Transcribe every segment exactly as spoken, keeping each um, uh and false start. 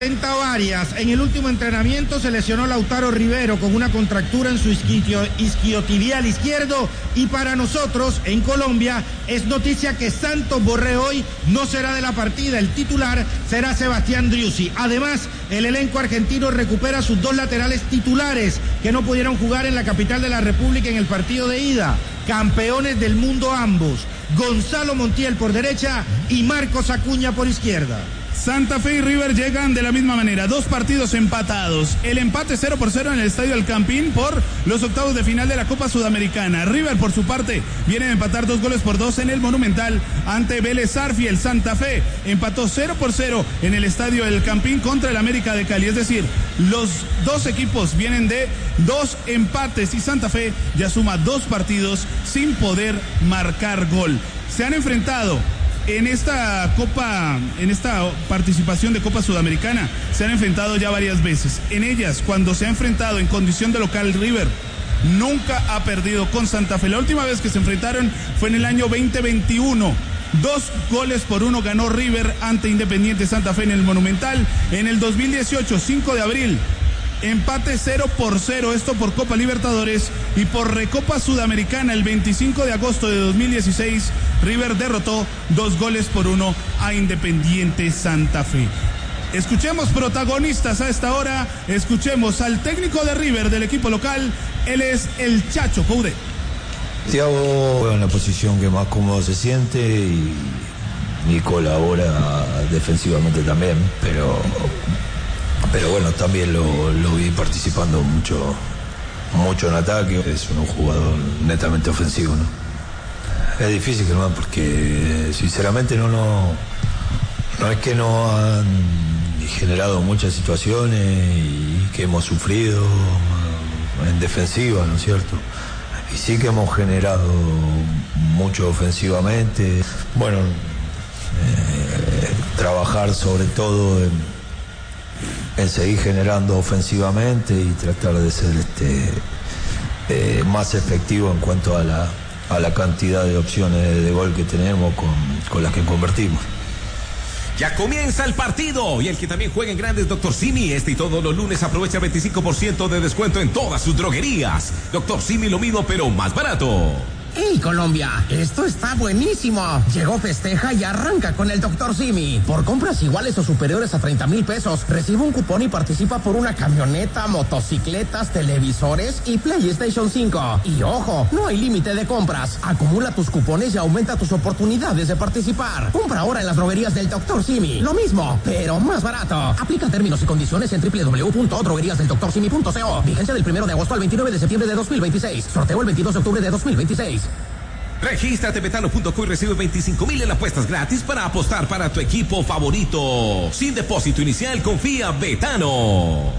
Varias. En el último entrenamiento se lesionó Lautaro Rivero con una contractura en su isquio, isquiotibial izquierdo, y para nosotros en Colombia es noticia que Santos Borré hoy no será de la partida. El titular será Sebastián Driussi. Además, el elenco argentino recupera sus dos laterales titulares que no pudieron jugar en la capital de la República en el partido de ida. Campeones del mundo ambos. Gonzalo Montiel por derecha y Marcos Acuña por izquierda. Santa Fe y River llegan de la misma manera, dos partidos empatados. El empate cero por cero en el Estadio El Campín por los octavos de final de la Copa Sudamericana. River, por su parte, viene a empatar dos goles por dos en el Monumental ante Vélez Sarsfield. Santa Fe empató cero por cero en el Estadio El Campín contra el América de Cali. Es decir, los dos equipos vienen de dos empates y Santa Fe ya suma dos partidos sin poder marcar gol. Se han enfrentado en esta Copa, en esta participación de Copa Sudamericana, se han enfrentado ya varias veces. En ellas, cuando se ha enfrentado en condición de local, River nunca ha perdido con Santa Fe. La última vez que se enfrentaron fue en el año veinte veintiuno. Dos goles por uno ganó River ante Independiente Santa Fe en el Monumental. En el dos mil dieciocho, cinco de abril, empate cero por cero, esto por Copa Libertadores, y por Recopa Sudamericana el veinticinco de agosto de dos mil dieciséis, River derrotó dos goles por uno a Independiente Santa Fe. Escuchemos protagonistas a esta hora, escuchemos al técnico de River del equipo local, él es el Chacho Coudet. Thiago juega en la posición que más cómodo se siente y, y colabora defensivamente también, pero... Pero bueno, también lo, lo vi participando mucho, mucho en ataque. Es un jugador netamente ofensivo, ¿no? Es difícil, ¿no? Porque sinceramente no, no, no es que no han generado muchas situaciones y que hemos sufrido en defensiva, ¿no es cierto? Y sí que hemos generado mucho ofensivamente. Bueno, eh, trabajar sobre todo en en seguir generando ofensivamente y tratar de ser este eh, más efectivo en cuanto a la, a la cantidad de opciones de, de gol que tenemos con, con las que convertimos. Ya comienza el partido y el que también juega en grandes, Doctor Simi. Este y todos los lunes aprovecha veinticinco por ciento de descuento en todas sus droguerías. Doctor Simi, lo mismo pero más barato. ¡Hey, Colombia! Esto está buenísimo. Llegó Festeja y arranca con el doctor Simi. Por compras iguales o superiores a treinta mil pesos, recibe un cupón y participa por una camioneta, motocicletas, televisores y PlayStation cinco. Y ojo, no hay límite de compras. Acumula tus cupones y aumenta tus oportunidades de participar. Compra ahora en las droguerías del doctor Simi. Lo mismo, pero más barato. Aplica términos y condiciones en doble u doble u doble u punto droguerías del doctor simi punto co. Vigencia del primero de agosto al veintinueve de septiembre de dos mil veintiséis. Sorteo el veintidós de octubre de dos mil veintiséis. Regístrate betano punto co y recibe veinticinco mil en apuestas gratis para apostar para tu equipo favorito. Sin depósito inicial, confía Betano.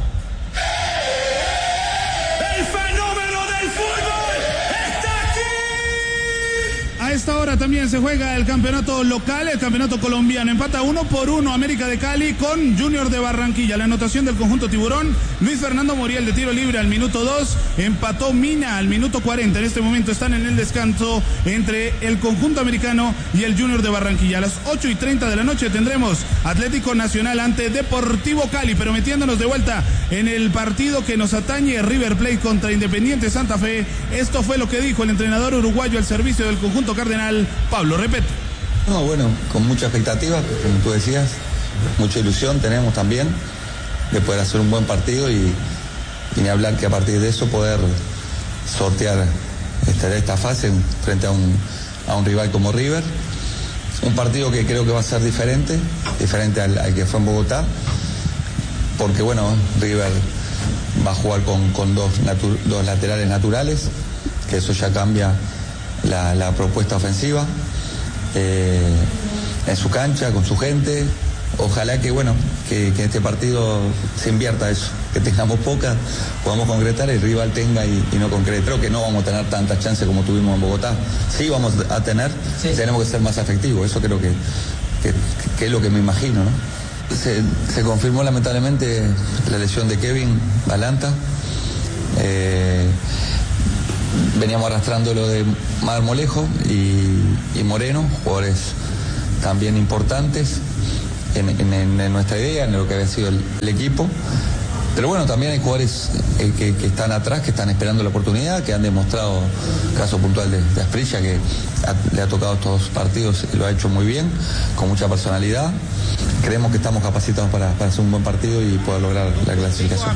¡El fenómeno del fútbol está aquí! A esta hora también se juega el campeonato local, el campeonato colombiano. Empata uno por uno América de Cali con Junior de Barranquilla. La anotación del conjunto tiburón, Luis Fernando Muriel de tiro libre al minuto dos. Empató Mina al minuto cuarenta. En este momento están en el descanso entre el conjunto americano y el Junior de Barranquilla. A las ocho y treinta de la noche tendremos Atlético Nacional ante Deportivo Cali, pero metiéndonos de vuelta en el partido que nos atañe, River Plate contra Independiente Santa Fe. Esto fue lo que dijo el entrenador uruguayo al servicio del conjunto cardenal, Pablo Repete. No, bueno, con mucha expectativa, como tú decías, mucha ilusión tenemos también de poder hacer un buen partido y, y ni hablar que a partir de eso poder sortear esta, esta fase frente a un, a un rival como River. Un partido que creo que va a ser diferente, diferente al, al que fue en Bogotá, porque bueno, River va a jugar con, con dos, natu, dos laterales naturales, que eso ya cambia la, la propuesta ofensiva, eh, en su cancha, con su gente. Ojalá que bueno, que, que este partido se invierta eso, que tengamos pocas, podamos concretar, el rival tenga y, y no concrete. Creo que no vamos a tener tantas chances como tuvimos en Bogotá. Sí vamos a tener, sí. Tenemos que ser más efectivos, eso creo que, que, que es lo que me imagino, ¿no? Se, se confirmó lamentablemente la lesión de Kevin Balanta. Eh, veníamos arrastrando lo de Marmolejo y, y Moreno, jugadores también importantes. en, en, en nuestra idea, en lo que había sido el, el equipo. Pero bueno, también hay jugadores eh, que, que están atrás, que están esperando la oportunidad, que han demostrado, caso puntual de, de Asprilla, que ha, le ha tocado estos partidos y lo ha hecho muy bien, con mucha personalidad. Creemos que estamos capacitados para, para hacer un buen partido y poder lograr la clasificación.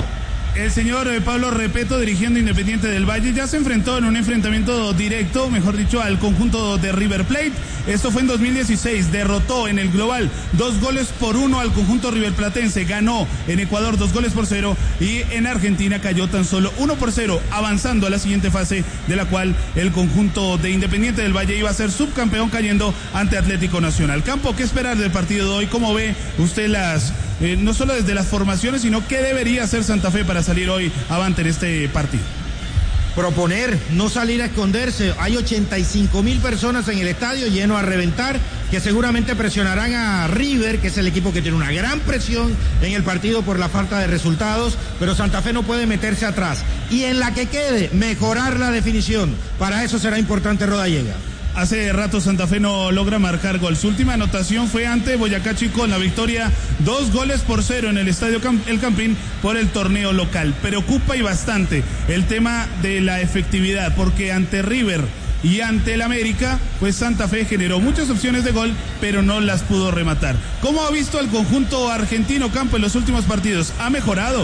El señor Pablo Repeto, dirigiendo Independiente del Valle, ya se enfrentó en un enfrentamiento directo, mejor dicho, al conjunto de River Plate. Esto fue en dos mil dieciséis, derrotó en el global dos goles por uno al conjunto riverplatense, ganó en Ecuador dos goles por cero y en Argentina cayó tan solo uno por cero, avanzando a la siguiente fase, de la cual el conjunto de Independiente del Valle iba a ser subcampeón cayendo ante Atlético Nacional. Campo, ¿qué esperar del partido de hoy? ¿Cómo ve usted las, eh, no solo desde las formaciones, sino qué debería hacer Santa Fe para salir hoy avante en este partido? Proponer, no salir a esconderse. Hay ochenta y cinco mil personas en el estadio, lleno a reventar, que seguramente presionarán a River, que es el equipo que tiene una gran presión en el partido por la falta de resultados, pero Santa Fe no puede meterse atrás. Y en la que quede, mejorar la definición. Para eso será importante Rodallega. Hace rato Santa Fe no logra marcar gol. Su última anotación fue ante Boyacá Chico en la victoria, dos goles por cero en el Estadio Camp- El Campín por el torneo local. Preocupa y bastante el tema de la efectividad, porque ante River y ante el América, pues Santa Fe generó muchas opciones de gol, pero no las pudo rematar. ¿Cómo ha visto el conjunto argentino, Campo, en los últimos partidos? ¿Ha mejorado?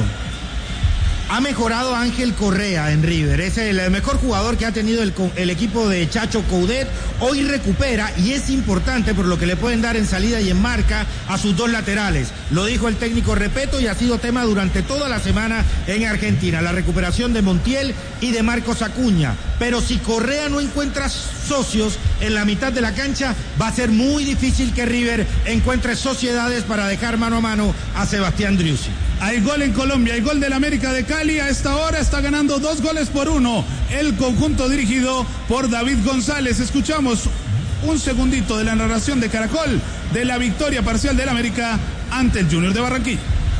Ha mejorado Ángel Correa en River, es el mejor jugador que ha tenido el, el equipo de Chacho Coudet. Hoy recupera y es importante por lo que le pueden dar en salida y en marca a sus dos laterales. Lo dijo el técnico Repeto y ha sido tema durante toda la semana en Argentina, la recuperación de Montiel y de Marcos Acuña. Pero si Correa no encuentra socios en la mitad de la cancha, va a ser muy difícil que River encuentre sociedades para dejar mano a mano a Sebastián Driussi. Hay gol en Colombia, hay gol del América de Cali. A esta hora está ganando dos goles por uno el conjunto dirigido por David González. Escuchamos un segundito de la narración de Caracol de la victoria parcial del América ante el Junior de Barranquilla.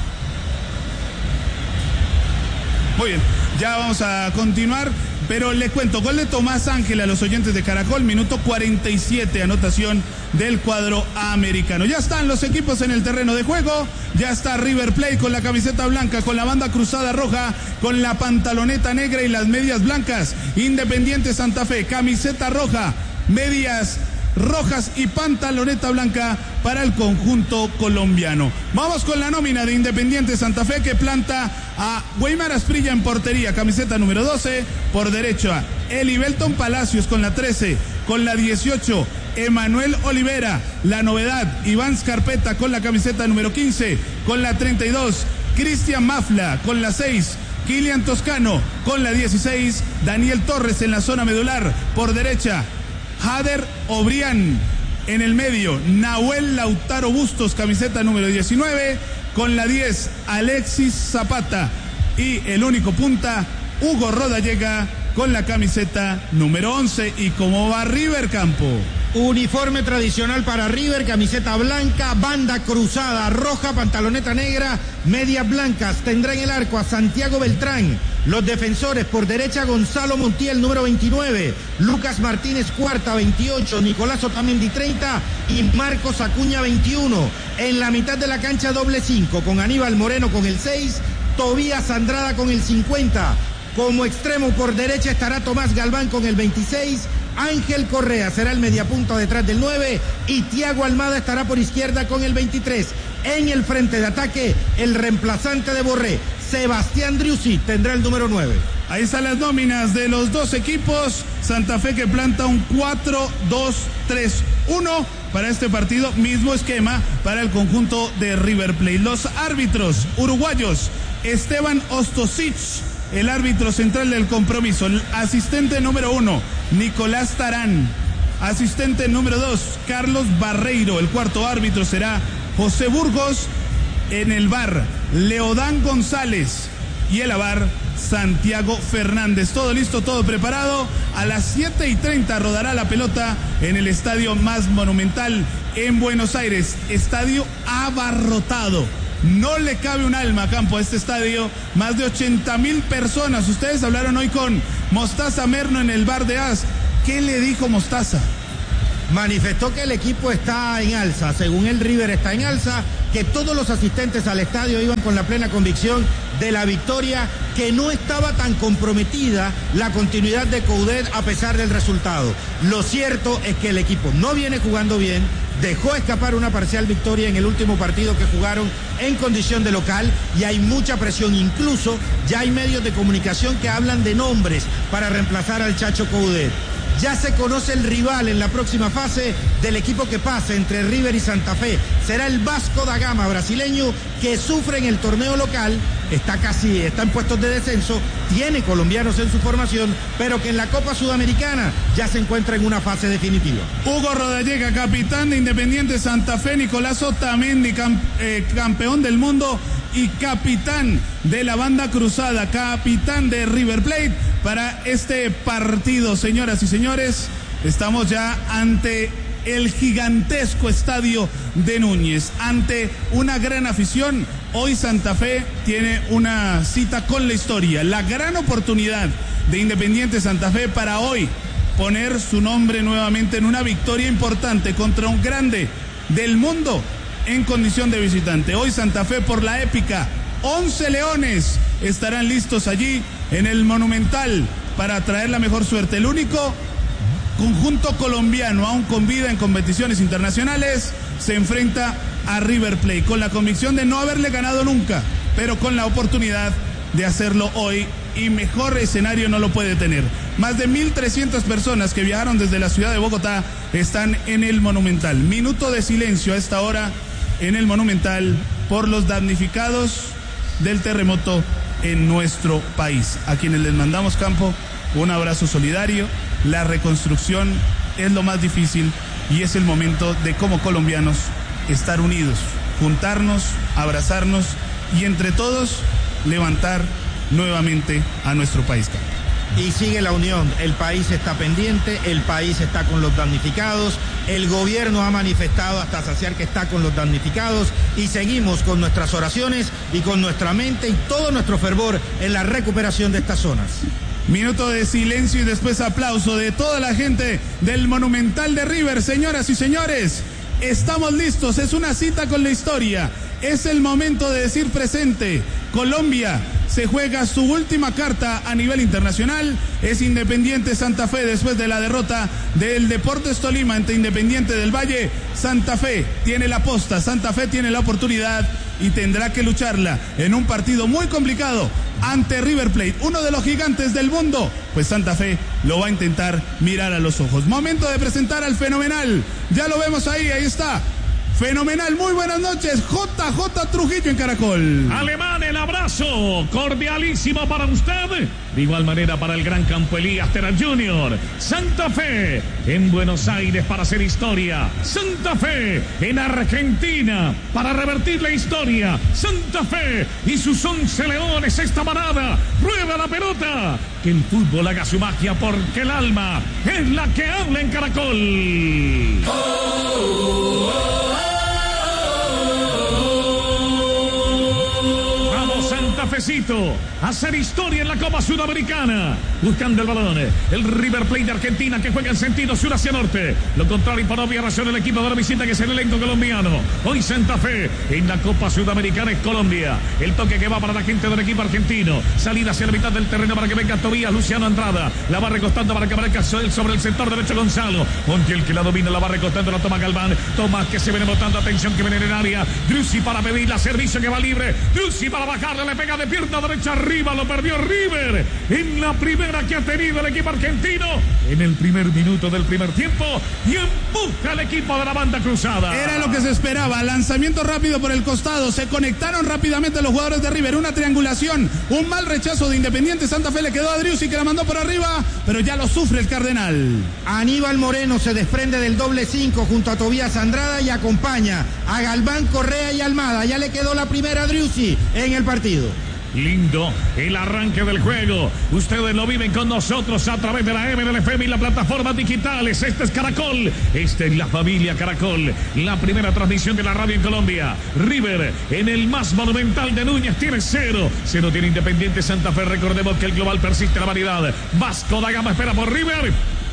Muy bien, ya vamos a continuar, pero le cuento, gol de Tomás Ángel a los oyentes de Caracol, minuto cuarenta y siete, anotación del cuadro americano. Ya están los equipos en el terreno de juego, ya está River Plate con la camiseta blanca, con la banda cruzada roja, con la pantaloneta negra y las medias blancas. Independiente Santa Fe, camiseta roja, medias rojas y pantaloneta blanca para el conjunto colombiano. Vamos con la nómina de Independiente Santa Fe, que planta a Weimar Asprilla en portería, camiseta número doce, por derecha Eli Belton Palacios con la trece, con la dieciocho Emanuel Olivera, la novedad Iván Scarpeta con la camiseta número quince, con la treinta y dos Cristian Mafla, con la seis Kilian Toscano, con la dieciséis Daniel Torres en la zona medular, por derecha Jader Obrián, en el medio Nahuel Lautaro Bustos, camiseta número diecinueve, con la diez Alexis Zapata y el único punta Hugo Rodallega con la camiseta número once. ¿Y cómo va River, Campo? Uniforme tradicional para River, camiseta blanca, banda cruzada roja, pantaloneta negra, medias blancas. Tendrá en el arco a Santiago Beltrán. Los defensores, por derecha Gonzalo Montiel, número veintinueve, Lucas Martínez Cuarta, veintiocho, Nicolás Otamendi, treinta y Marcos Acuña, veintiuno. En la mitad de la cancha doble cinco, con Aníbal Moreno con el seis, Tobías Andrada con el cincuenta. Como extremo por derecha estará Tomás Galván con el veintiséis, Ángel Correa será el mediapunta detrás del nueve y Thiago Almada estará por izquierda con el veintitrés. En el frente de ataque, el reemplazante de Borré, Sebastián Driussi, tendrá el número nueve. Ahí están las nóminas de los dos equipos. Santa Fe, que planta un cuatro dos tres uno para este partido, mismo esquema para el conjunto de River Plate. Los árbitros uruguayos, Esteban Ostosic, el árbitro central del compromiso. El asistente número uno, Nicolás Tarán. Asistente número dos, Carlos Barreiro. El cuarto árbitro será José Burgos. En el V A R, Leodán González. Y el A V A R, Santiago Fernández. Todo listo, todo preparado. A las siete y treinta rodará la pelota en el estadio más monumental en Buenos Aires. Estadio abarrotado. No le cabe un alma a Campo a este estadio. Más de ochenta mil personas. Ustedes hablaron hoy con Mostaza Merno en el bar de As. ¿Qué le dijo Mostaza? manifestó que el equipo está en alza. Según él, River está en alza, que todos los asistentes al estadio iban con la plena convicción de la victoria, que no estaba tan comprometida la continuidad de Coudet a pesar del resultado. Lo cierto es que el equipo no viene jugando bien, dejó escapar una parcial victoria en el último partido que jugaron en condición de local y hay mucha presión. Incluso ya hay medios de comunicación que hablan de nombres para reemplazar al Chacho Coudet. Ya se conoce el rival en la próxima fase del equipo que pase entre River y Santa Fe. Será el Vasco da Gama brasileño, que sufre en el torneo local, está casi, está en puestos de descenso, tiene colombianos en su formación, pero que en la Copa Sudamericana ya se encuentra en una fase definitiva. Hugo Rodallega, capitán de Independiente Santa Fe, Nicolás Otamendi, camp, eh, campeón del mundo y capitán de la banda cruzada, capitán de River Plate para este partido. Señoras y señores, estamos ya ante el gigantesco estadio de Núñez, ante una gran afición. Hoy Santa Fe tiene una cita con la historia, la gran oportunidad de Independiente Santa Fe para hoy poner su nombre nuevamente en una victoria importante contra un grande del mundo en condición de visitante. Hoy Santa Fe, por la épica, once leones estarán listos allí en el Monumental para traer la mejor suerte. El único conjunto colombiano aún con vida en competiciones internacionales se enfrenta a River Plate con la convicción de no haberle ganado nunca, pero con la oportunidad de hacerlo hoy, y mejor escenario no lo puede tener. Más de mil trescientas personas que viajaron desde la ciudad de Bogotá están en el Monumental. Minuto de silencio a esta hora en el Monumental por los damnificados del terremoto en nuestro país, a quienes les mandamos, Campo, un abrazo solidario. La reconstrucción es lo más difícil y es el momento de, como colombianos, estar unidos, juntarnos, abrazarnos y entre todos levantar nuevamente a nuestro país, Campo. Y sigue la unión, el país está pendiente, el país está con los damnificados, el gobierno ha manifestado hasta saciar que está con los damnificados y seguimos con nuestras oraciones y con nuestra mente y todo nuestro fervor en la recuperación de estas zonas. Minuto de silencio y después aplauso de toda la gente del Monumental de River. Señoras y señores, estamos listos, es una cita con la historia, es el momento de decir presente. Colombia se juega su última carta a nivel internacional, es Independiente Santa Fe después de la derrota del Deportes Tolima ante Independiente del Valle. Santa Fe tiene la posta, Santa Fe tiene la oportunidad y tendrá que lucharla en un partido muy complicado ante River Plate, uno de los gigantes del mundo. Pues Santa Fe lo va a intentar mirar a los ojos. Momento de presentar al fenomenal, ya lo vemos ahí, ahí está. Fenomenal, muy buenas noches, J J Trujillo en Caracol. Alemán, el abrazo cordialísimo para usted. De igual manera para el gran Campo Elías Terán junior Santa Fe en Buenos Aires para hacer historia. Santa Fe en Argentina para revertir la historia. Santa Fe y sus once leones, esta manada. Rueda la pelota. Que el fútbol haga su magia porque el alma es la que habla en Caracol. Oh, oh, oh. Cafecito, hacer historia en la Copa Sudamericana, buscando el balón, el River Plate de Argentina que juega en sentido sur hacia norte, lo contrario por obvia razón el equipo de la visita que es el elenco colombiano. Hoy Santa Fe en la Copa Sudamericana es Colombia, el toque que va para la gente del equipo argentino, salida hacia la mitad del terreno para que venga Tobías, Luciano Andrada, la va recostando para que aparezca sobre el sector derecho Gonzalo, Montiel que la domina, la va recostando, la toma Galván, Tomás que se viene botando, atención que viene en el área, Drussi para pedirle servicio que va libre, Drussi para bajarle, le pega de pierna derecha arriba, lo perdió River en la primera que ha tenido el equipo argentino en el primer minuto del primer tiempo y empuja al equipo de la banda cruzada. Era lo que se esperaba, lanzamiento rápido por el costado, se conectaron rápidamente los jugadores de River, una triangulación, un mal rechazo de Independiente Santa Fe, le quedó a Driussi que la mandó por arriba, pero ya lo sufre el Cardenal. Aníbal Moreno se desprende del doble cinco junto a Tobías Andrada y acompaña a Galván, Correa y Almada, ya le quedó la primera a Driussi en el partido. Lindo el arranque del juego. Ustedes lo viven con nosotros a través de la M L F M y las plataformas digitales. Este es Caracol. Esta es la familia Caracol. La primera transmisión de la radio en Colombia. River en el más monumental de Núñez tiene cero. Cero tiene Independiente Santa Fe. Recordemos que el global persiste en la variedad. Vasco da Gama espera por River.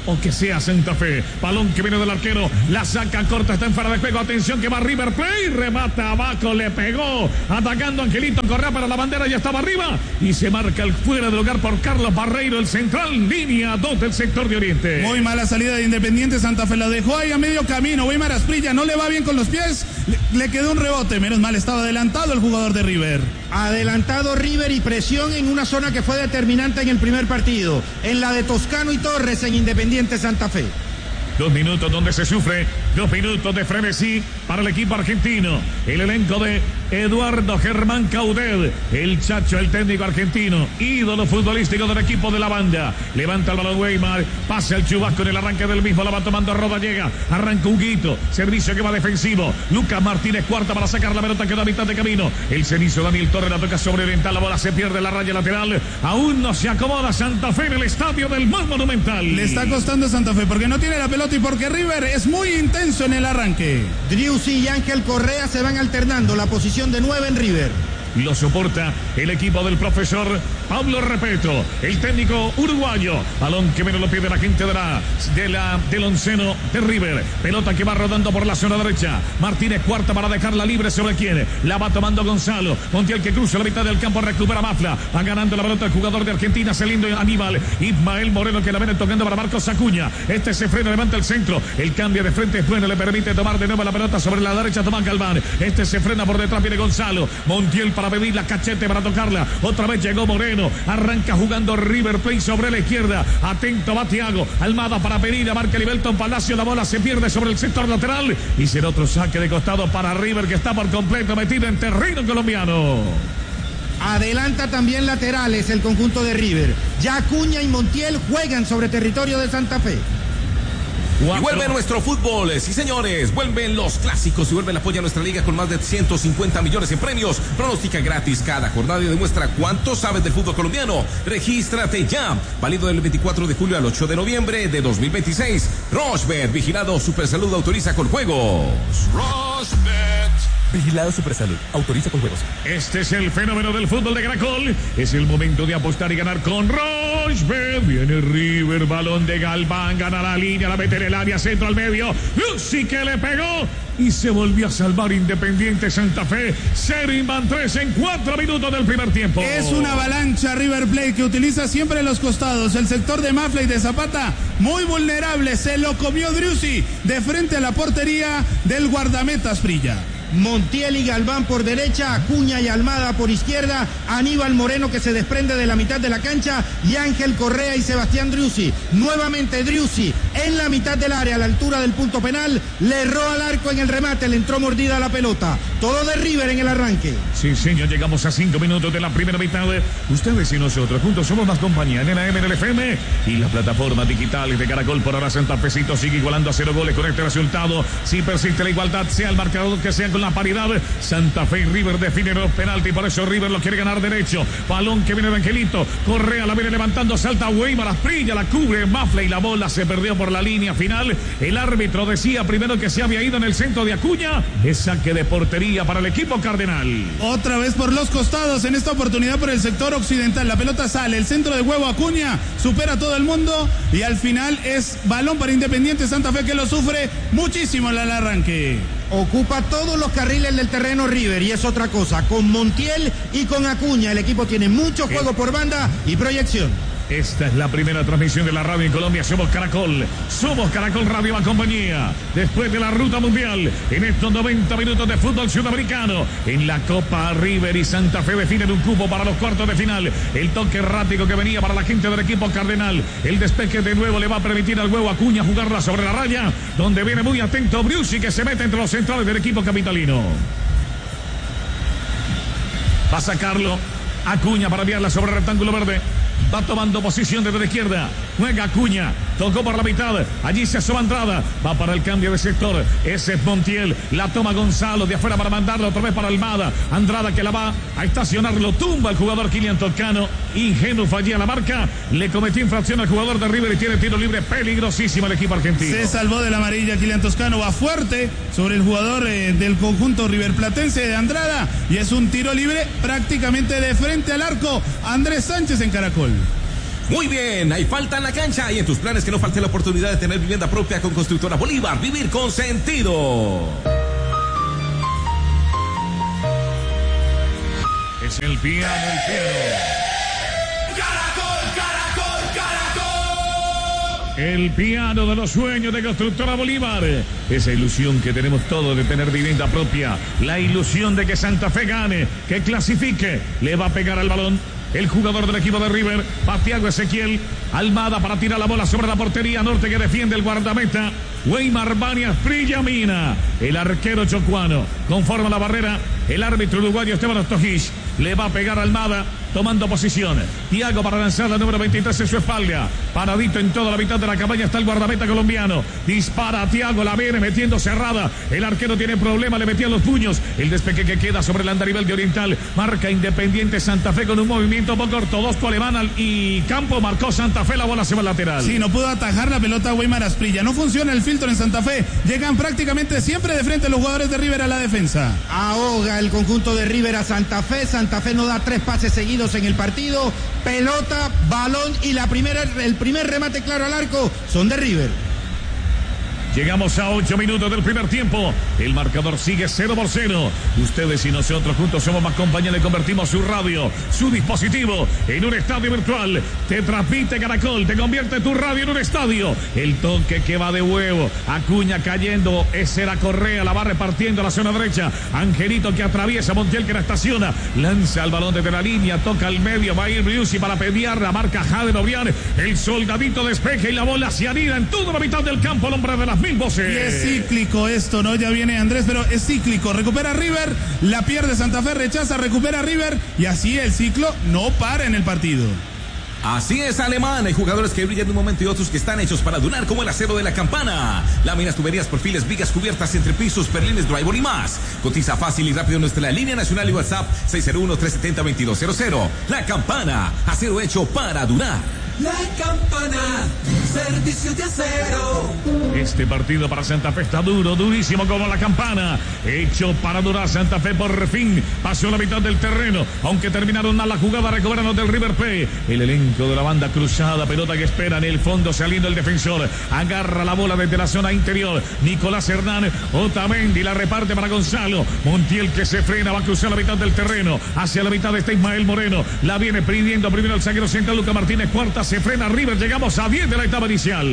o que sea Santa Fe. Balón que viene del arquero, la saca corta, está en fuera de juego. Atención que va River Plate, remata abajo, le pegó, atacando Angelito Correa para la bandera, ya estaba arriba y se marca el fuera de lugar por Carlos Barreiro, el central, línea dos del sector de Oriente. Muy mala salida de Independiente Santa Fe, la dejó ahí a medio camino. Weimar Asprilla no le va bien con los pies, le, le quedó un rebote, menos mal estaba adelantado el jugador de River. Adelantado River y presión en una zona que fue determinante en el primer partido, en la de Toscano y Torres en Independiente Santa Fe. Dos minutos donde se sufre, dos minutos de frenesí para el equipo argentino. El elenco de Eduardo Germán Caudet, el Chacho, el técnico argentino, ídolo futbolístico del equipo de la banda. Levanta el balón Weimar, pasa el Chubasco en el arranque del mismo, la va tomando Roda, llega, arranca Huguito, servicio que va defensivo. Lucas Martínez cuarta para sacar la pelota, queda a mitad de camino. El cenizo Daniel Torres la toca sobre Oriental, la bola se pierde en la raya lateral. Aún no se acomoda Santa Fe en el estadio del más monumental. Le está costando a Santa Fe porque no tiene la pelota y porque River es muy intenso en el arranque. Driussi y Ángel Correa se van alternando la posición de nueve en River. Lo soporta el equipo del profesor Pablo Repeto, el técnico uruguayo. Balón que menos lo pide la gente de la, de la, del onceno de River. Pelota que va rodando por la zona derecha. Martínez cuarta para dejarla libre sobre quién. La va tomando Gonzalo. Montiel que cruza la mitad del campo, recupera Mafla. Va ganando la pelota el jugador de Argentina, Celindo Aníbal. Ismael Moreno que la viene tocando para Marcos Acuña. Este se frena, levanta el centro. El cambio de frente es bueno, le permite tomar de nuevo la pelota sobre la derecha Tomás Galván. Este se frena por detrás, viene Gonzalo. Montiel para pedir la cachete para tocarla. Otra vez llegó Moreno. Arranca jugando River Plate sobre la izquierda. Atento va Thiago. Almada para Pereira. Marca Libelton Palacio. La bola se pierde sobre el sector lateral. Y será otro saque de costado para River que está por completo metido en terreno colombiano. Adelanta también laterales el conjunto de River. Ya Acuña y Montiel juegan sobre territorio de Santa Fe. Y vuelve nuestro fútbol, sí señores, vuelven los clásicos y vuelve el apoyo a nuestra liga con más de ciento cincuenta millones en premios. Pronostica gratis cada jornada y demuestra cuánto sabes del fútbol colombiano. Regístrate ya, válido del veinticuatro de julio al ocho de noviembre de dos mil veintiséis. Rochbet, vigilado Supersalud, autoriza con juegos. Rochbet. Vigilado Supersalud, autoriza con juegos. Este es el fenómeno del fútbol de Caracol. Es el momento de apostar y ganar con Rochbet. Viene River, balón de Galván, gana la línea, la mete en el área, centro al medio. Lucy que le pegó y se volvió a salvar Independiente Santa Fe. Cero Inban tres en cuatro minutos del primer tiempo. Es una avalancha River Plate que utiliza siempre los costados. El sector de Mafla y de Zapata muy vulnerable. Se lo comió Driussi de frente a la portería del guardameta Asprilla. Montiel y Galván por derecha, Acuña y Almada por izquierda, Aníbal Moreno que se desprende de la mitad de la cancha y Ángel Correa y Sebastián Driussi. Nuevamente Driussi en la mitad del área a la altura del punto penal, le erró al arco en el remate, le entró mordida a la pelota. Todo de River en el arranque. Sí señor, llegamos a cinco minutos de la primera mitad. Ustedes y nosotros juntos somos más compañía en la M, en el F M y las plataformas digitales de Caracol. Por ahora Santa Fecito sigue igualando a cero goles con este resultado. Si persiste la igualdad, sea el marcador que sea con la paridad, Santa Fe y River definen los penaltis, por eso River lo quiere ganar derecho. Balón que viene de Angelito, Correa la viene levantando, salta Weimar, Asprilla la cubre, Mafla y la bola se perdió por la línea final. El árbitro decía primero que se había ido en el centro de Acuña. Es saque de portería para el equipo cardenal. Otra vez por los costados, en esta oportunidad por el sector occidental. La pelota sale, el centro de huevo Acuña supera a todo el mundo y al final es balón para Independiente Santa Fe que lo sufre muchísimo en el arranque. Ocupa todos los carriles del terreno River y es otra cosa, con Montiel y con Acuña el equipo tiene mucho juego por banda y proyección. Esta es la primera transmisión de la radio en Colombia. Somos Caracol, somos Caracol Radio y compañía. Después de la ruta mundial, en estos noventa minutos de fútbol sudamericano, en la Copa River y Santa Fe definen un cupo para los cuartos de final. El toque errático que venía para la gente del equipo cardenal. El despeje de nuevo le va a permitir al huevo Acuña jugarla sobre la raya, donde viene muy atento Driussi que se mete entre los centrales del equipo capitalino. Va a sacarlo Acuña para enviarla sobre el rectángulo verde. Va tomando posición desde la izquierda. Juega Acuña. Tocó por la mitad. Allí se asoma Andrada. Va para el cambio de sector. Ese es Montiel. La toma Gonzalo de afuera para mandarlo otra vez para Almada. Andrada que la va a estacionar. Lo tumba el jugador Kylian Toscano. Ingenuo fallía la marca. Le cometió infracción al jugador de River y tiene tiro libre peligrosísimo el equipo argentino. Se salvó de la amarilla Kylian Toscano. Va fuerte sobre el jugador eh, del conjunto riverplatense de Andrada. Y es un tiro libre prácticamente de frente al arco. Andrés Sánchez en Caracol. Muy bien, hay falta en la cancha y en tus planes que no falte la oportunidad de tener vivienda propia con Constructora Bolívar. Vivir con sentido. Es el piano, el piano. Caracol, caracol, caracol. El piano de los sueños de Constructora Bolívar. Esa ilusión que tenemos todos de tener vivienda propia. La ilusión de que Santa Fe gane, que clasifique. Le va a pegar al balón el jugador del equipo de River, Thiago Ezequiel Almada, para tirar la bola sobre la portería norte que defiende el guardameta Weimar Banias Brillamina. El arquero chocuano conforma la barrera. El árbitro uruguayo Esteban Ostojich le va a pegar a Almada, tomando posición. Thiago para lanzar la número veintitrés en su espalda. Paradito en toda la mitad de la cabaña está el guardameta colombiano. Dispara a Thiago, la viene metiendo cerrada. El arquero tiene problema, le metía los puños. El despeque que queda sobre el andarivel de Oriental. Marca Independiente Santa Fe con un movimiento poco ortodoxo alemán y campo. Marcó Santa Fe, la bola se va al lateral. Sí, no pudo atajar la pelota Weimar Asprilla. No funciona el filtro en Santa Fe. Llegan prácticamente siempre de frente los jugadores de River a la defensa. Ahoga el conjunto de River a Santa Fe. Santa Fe no da tres pases seguidos en el partido. Pelota, balón y la primera, el primer remate claro al arco son de River. Llegamos a ocho minutos del primer tiempo. El marcador sigue cero por cero. Ustedes y nosotros juntos somos más compañía. Le convertimos su radio, su dispositivo en un estadio virtual. Te transmite Caracol, te convierte tu radio en un estadio. El toque que va de huevo. Acuña cayendo. Ese era Correa, la va repartiendo a la zona derecha. Angelito que atraviesa, Montiel que la estaciona. Lanza el balón desde la línea, toca al medio. Va a ir Briusi para pelear. La marca Jaden Obrián. El soldadito despeja y la bola se anida en toda la mitad del campo. El hombre de las mil voces. Y es cíclico esto, ¿no? Ya viene Andrés, pero es cíclico. Recupera River, la pierde Santa Fe, rechaza, recupera River y así el ciclo no para en el partido. Así es, Alemán. Hay jugadores que brillan de un momento y otros que están hechos para durar, como el acero de la Campana. Láminas, tuberías, perfiles, vigas, cubiertas, entrepisos, perlines, drywall y más. Cotiza fácil y rápido en nuestra línea nacional y WhatsApp seis cero uno, tres siete cero, dos dos cero cero. La Campana, acero hecho para durar. La Campana, servicio de acero. Este partido para Santa Fe está duro, durísimo como la Campana. Hecho para durar. Santa Fe por fin pasó la mitad del terreno. Aunque terminaron mal la jugada, recobran del River Plate. El elenco de la banda cruzada, pelota que espera en el fondo, saliendo el defensor. Agarra la bola desde la zona interior. Nicolás Hernán, Otamendi la reparte para Gonzalo. Montiel que se frena, va a cruzar la mitad del terreno. Hacia la mitad está Ismael Moreno. La viene pidiendo primero el zaguero central Luca Martínez. Cuarta se frena River. Llegamos a diez de la etapa inicial.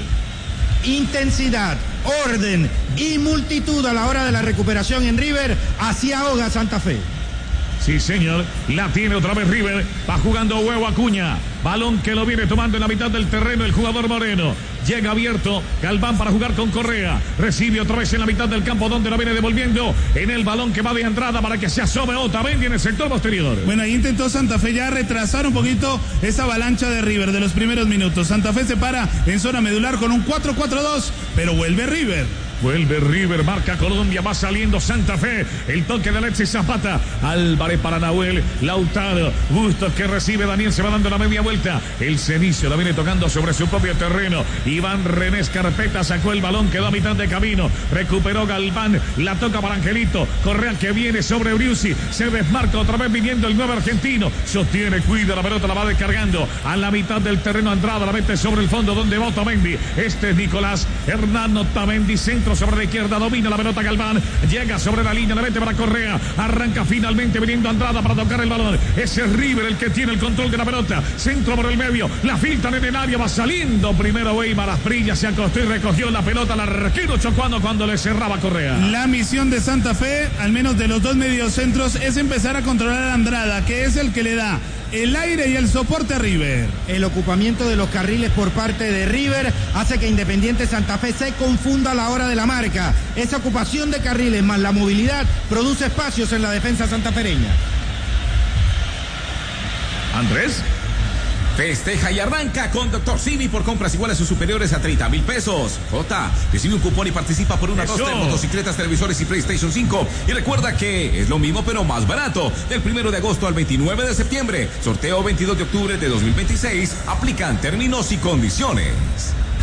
Intensidad, orden y multitud a la hora de la recuperación en River. Así ahoga Santa Fe. Sí, señor, la tiene otra vez River, va jugando huevo Acuña, balón que lo viene tomando en la mitad del terreno el jugador Moreno, llega abierto, Galván para jugar con Correa, recibe otra vez en la mitad del campo donde lo viene devolviendo en el balón que va de entrada para que se asome Otamendi en el sector posterior. Bueno, ahí intentó Santa Fe ya retrasar un poquito esa avalancha de River de los primeros minutos. Santa Fe se para en zona medular con un cuatro cuatro dos, pero vuelve River. Vuelve River, marca Colombia, va saliendo Santa Fe, el toque de Alexis Zapata, Álvarez para Nahuel, Lautaro, Bustos que recibe, Daniel se va dando la media vuelta, el Cenicio la viene tocando sobre su propio terreno, Iván René Escarpeta sacó el balón, quedó a mitad de camino, recuperó Galván, la toca para Angelito, Correa que viene sobre Briusi, se desmarca otra vez viniendo el nuevo argentino, sostiene, cuida la pelota, la va descargando, a la mitad del terreno Andrada, la mete sobre el fondo donde va Otamendi, este es Nicolás Hernán Otamendi, centro sobre la izquierda, domina la pelota Galván, llega sobre la línea, la mete para Correa, arranca finalmente viniendo Andrada para tocar el balón, ese es River el que tiene el control de la pelota, centro por el medio, la filtran en el área, va saliendo primero Weimar Asprilla, se acostó y recogió la pelota, la arquero chocuando cuando le cerraba Correa. La misión de Santa Fe, al menos de los dos mediocentros, es empezar a controlar a Andrada, que es el que le da el aire y el soporte a River. El ocupamiento de los carriles por parte de River hace que Independiente Santa Fe se confunda a la hora de la marca. Esa ocupación de carriles más la movilidad produce espacios en la defensa santafereña. Andrés. Festeja y arranca con Doctor Simi por compras iguales o superiores a treinta mil pesos. J, recibe un cupón y participa por una Eso. dos de motocicletas, televisores y PlayStation cinco. Y recuerda que es lo mismo pero más barato. Del primero de agosto al veintinueve de septiembre. Sorteo veintidós de octubre de dos mil veintiséis. Aplican términos y condiciones.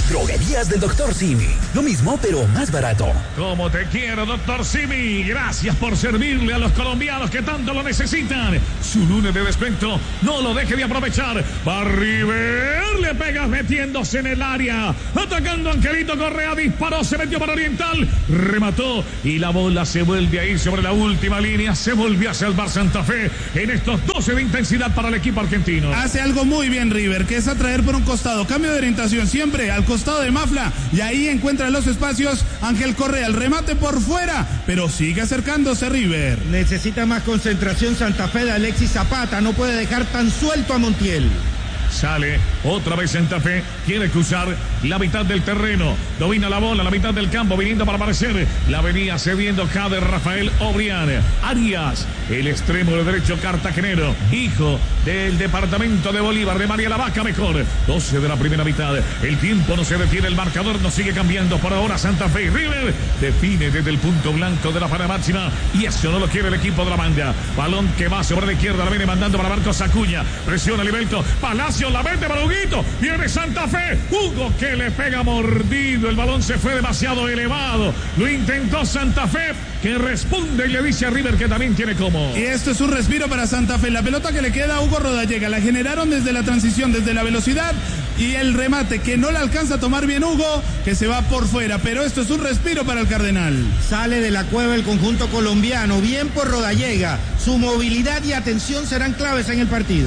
Droguerías del doctor Simi. Lo mismo, pero más barato. Como te quiero, doctor Simi. Gracias por servirle a los colombianos que tanto lo necesitan. Su lunes de descuento, no lo deje de aprovechar. Va River, le pegas metiéndose en el área. Atacando Angelito Correa, disparó, se metió para Oriental. Remató y la bola se vuelve a ir sobre la última línea. Se volvió a salvar Santa Fe en estos doce de intensidad para el equipo argentino. Hace algo muy bien River, que es atraer por un costado. Cambio de orientación siempre al costado de Mafla. Y ahí encuentra los espacios Ángel Correa. El remate por fuera, pero sigue acercándose River. Necesita más concentración Santa Fe de Alexis Zapata. No puede dejar tan suelto a Montiel. Sale otra vez Santa Fe, quiere cruzar la mitad del terreno, domina la bola, la mitad del campo, viniendo para aparecer, la venía cediendo Jader Rafael Obrián. Arias, el extremo de derecho cartagenero, hijo del departamento de Bolívar, de María la Vaca mejor. doce de la primera mitad, el tiempo no se detiene, el marcador no sigue cambiando. Por ahora Santa Fe y River define desde el punto blanco de la zona máxima, y eso no lo quiere el equipo de la banda. Balón que va sobre la izquierda, la viene mandando para Marcos Acuña, presiona Libelto, Palacio la mete para Huguito, viene Santa Fe, Hugo que le pega mordido, el balón se fue demasiado elevado, lo intentó Santa Fe, que responde y le dice a River que también tiene como. Y esto es un respiro para Santa Fe, la pelota que le queda a Hugo Rodallega, la generaron desde la transición, desde la velocidad, y el remate que no le alcanza a tomar bien Hugo, que se va por fuera, pero esto es un respiro para el Cardenal. Sale de la cueva el conjunto colombiano, bien por Rodallega, su movilidad y atención serán claves en el partido.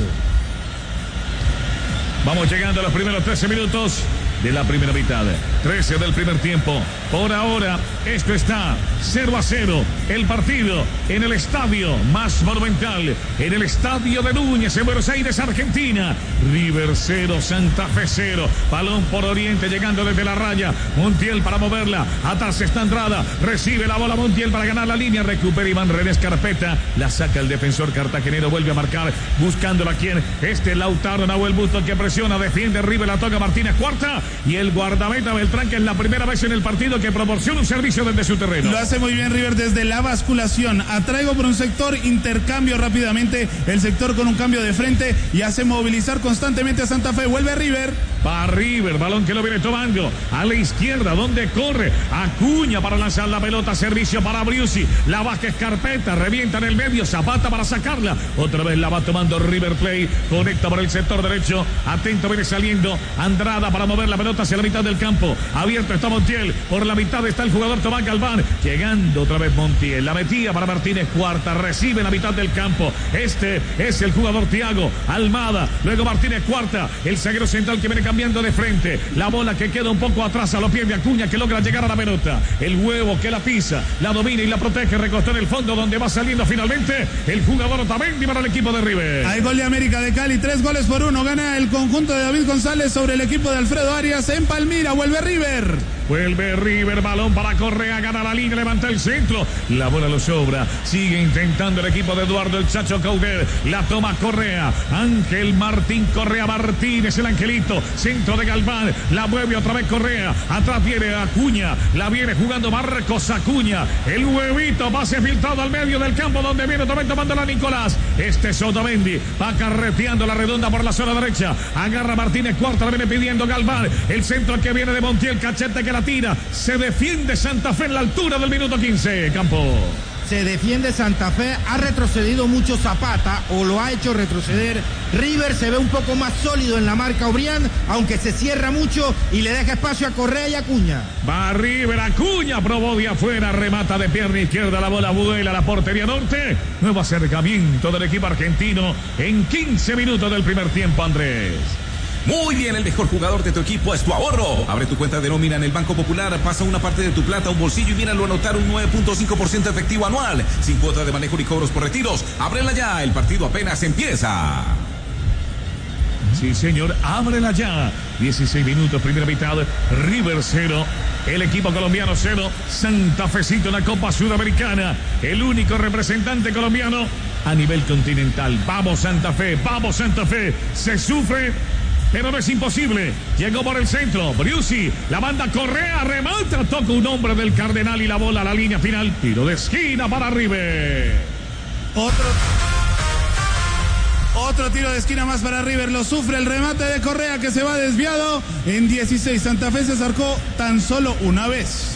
Vamos llegando a los primeros trece minutos de la primera mitad, trece del primer tiempo. Por ahora, esto está cero a cero. El partido en el estadio más monumental, en el estadio de Núñez, en Buenos Aires, Argentina. River cero, Santa Fe cero. Balón por Oriente, llegando desde la raya. Montiel para moverla. Atrás está Andrada. Recibe la bola Montiel para ganar la línea. Recupera Iván René Carpeta. La saca el defensor cartagenero. Vuelve a marcar, buscándola quien. Este Lautaro Nahuel Busto que presiona, defiende River, la toca Martínez Cuarta. Y el guardameta Beltrán, que es la primera vez en el partido que proporciona un servicio desde su terreno. Lo hace muy bien River desde la basculación. Atraigo por un sector, intercambio rápidamente el sector con un cambio de frente y hace movilizar constantemente a Santa Fe. Vuelve River. Va River, balón que lo viene tomando a la izquierda, donde corre Acuña para lanzar la pelota, servicio para Briusi. La baja Carpeta, revienta en el medio, Zapata para sacarla. Otra vez la va tomando River Plate, conecta por el sector derecho. Atento, viene saliendo Andrada para mover la pelota hacia la mitad del campo. Abierto está Montiel, por la mitad está el jugador Tomás Galván. Llegando otra vez Montiel, la metía para Martínez Cuarta, recibe en la mitad del campo. Este es el jugador Thiago Almada, luego Martínez Cuarta, el zaguero central que viene cambiando de frente. La bola que queda un poco atrás a los pies de Acuña, que logra llegar a la pelota. El huevo que la pisa, la domina y la protege, recostó en el fondo, donde va saliendo finalmente el jugador Otamendi para el equipo de River. Hay gol de América de Cali, tres goles por uno, gana el conjunto de David González sobre el equipo de Alfredo Arias en Palmira. Vuelve River. Vuelve River, balón para Correa, gana la línea, levanta el centro, la bola lo sobra, sigue intentando el equipo de Eduardo el Chacho Coudet, la toma Correa, Ángel Martín Correa Martínez, el angelito, centro de Galván, la mueve otra vez Correa, atrás viene Acuña, la viene jugando Marcos Acuña, el huevito, pase filtrado al medio del campo, donde viene otra vez tomándola Nicolás, este es Otamendi, va carreteando la redonda por la zona derecha, agarra Martínez Cuarta, la viene pidiendo Galván, el centro que viene de Montiel, cachete que la tira, se defiende Santa Fe en la altura del minuto quince, Campo. Se defiende Santa Fe, ha retrocedido mucho Zapata o lo ha hecho retroceder. River se ve un poco más sólido en la marca Obrián, aunque se cierra mucho y le deja espacio a Correa y Acuña. Va River, Acuña, probó de afuera, remata de pierna izquierda, la bola vuela a la portería norte. Nuevo acercamiento del equipo argentino en quince minutos del primer tiempo, Andrés. Muy bien, el mejor jugador de tu equipo es tu ahorro. Abre tu cuenta de nómina en el Banco Popular, pasa una parte de tu plata a un bolsillo y míralo a anotar un nueve punto cinco por ciento efectivo anual, sin cuota de manejo ni cobros por retiros. Ábrela ya, el partido apenas empieza. Sí, señor, ábrela ya. dieciséis minutos, primera mitad, River cero, el equipo colombiano cero, Santa Fecito en la Copa Sudamericana, el único representante colombiano a nivel continental. Vamos Santa Fe, vamos Santa Fe, se sufre, pero no es imposible. Llegó por el centro, Briusi, la banda Correa, remata, toca un hombre del Cardenal y la bola a la línea final, tiro de esquina para River. Otro... Otro Otro tiro de esquina más para River, lo sufre el remate de Correa que se va desviado. En dieciséis, Santa Fe se acercó tan solo una vez.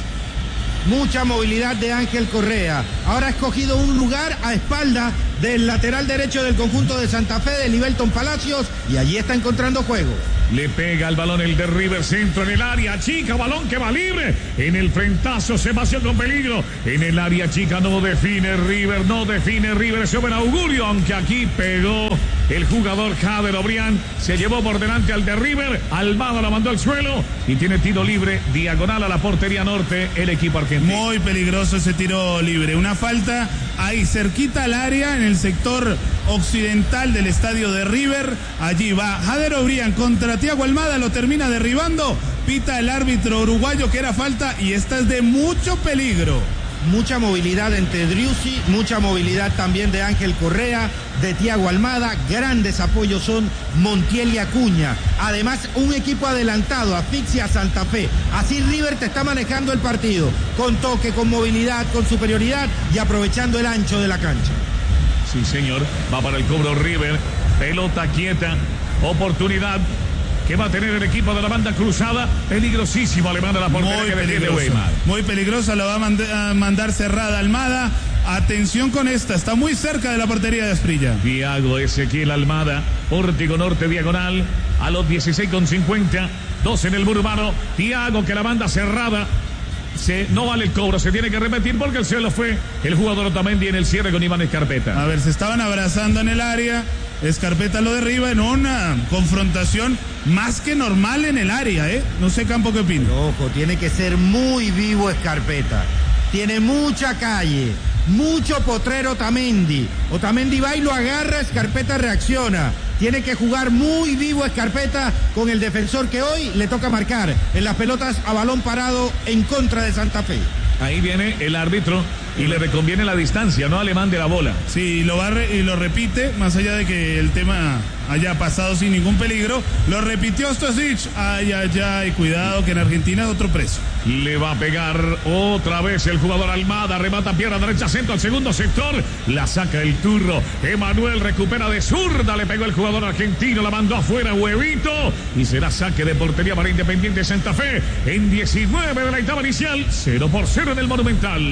Mucha movilidad de Ángel Correa. Ahora ha escogido un lugar a espalda del lateral derecho del conjunto de Santa Fe, de Livelton Palacios, y allí está encontrando juego. Le pega el balón el de River, centro en el área chica, balón que va libre. En el frentazo se paseó con peligro. En el área chica no define River, no define River. Ese buen augurio, aunque aquí pegó el jugador Jader Obrián. Se llevó por delante al de River. Almada la mandó al suelo y tiene tiro libre diagonal a la portería norte el equipo argentino. Muy peligroso ese tiro libre. Una falta ahí cerquita al área en el sector occidental del estadio de River. Allí va Jader Obrián contra Thiago Almada, lo termina derribando, pita el árbitro uruguayo que era falta y esta es de mucho peligro. Mucha movilidad entre Driussi, mucha movilidad también de Ángel Correa, de Thiago Almada, grandes apoyos son Montiel y Acuña. Además, un equipo adelantado, asfixia a Santa Fe. Así River te está manejando el partido, con toque, con movilidad, con superioridad y aprovechando el ancho de la cancha. Sí, señor, va para el cobro River, pelota quieta, oportunidad que va a tener el equipo de la banda cruzada, peligrosísimo le manda la portería que defiende Weimar. Muy peligrosa, la va a, mand a mandar cerrada Almada. Atención con esta, está muy cerca de la portería de Asprilla. Thiago Ezequiel Almada, Pórtico Norte diagonal, a los dieciséis con cincuenta, dos en el Burbano. Thiago que la manda cerrada. Se, no vale el cobro, se tiene que repetir porque el cielo fue el jugador Otamendi en el cierre con Iván Escarpeta. A ver, se estaban abrazando en el área, Escarpeta lo derriba en una confrontación más que normal en el área, ¿eh? No sé, Campo, ¿qué opina? Ojo, tiene que ser muy vivo Escarpeta, tiene mucha calle, mucho potrero Otamendi. Otamendi va y lo agarra, Escarpeta reacciona. Tiene que jugar muy vivo Escarpeta con el defensor que hoy le toca marcar en las pelotas a balón parado en contra de Santa Fe. Ahí viene el árbitro y le reconviene la distancia, no le mande la bola. Sí, lo va y lo repite, más allá de que el tema haya pasado sin ningún peligro, lo repitió Stosic. Ay, ay, ay, cuidado que en Argentina es otro preso. Le va a pegar otra vez el jugador Almada, remata pierna derecha, centro al segundo sector, la saca el turro. Emanuel recupera de zurda, le pegó el jugador argentino, la mandó afuera, Huevito, y será saque de portería para Independiente Santa Fe en diecinueve de la etapa inicial, cero por cero en el Monumental.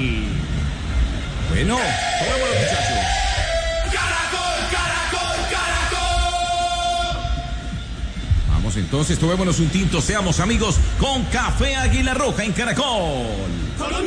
Bueno, vámonos, muchachos. Caracol, Caracol, Caracol. Vamos entonces, tomémonos un tinto, seamos amigos con Café Águila Roja en Caracol. Colombia.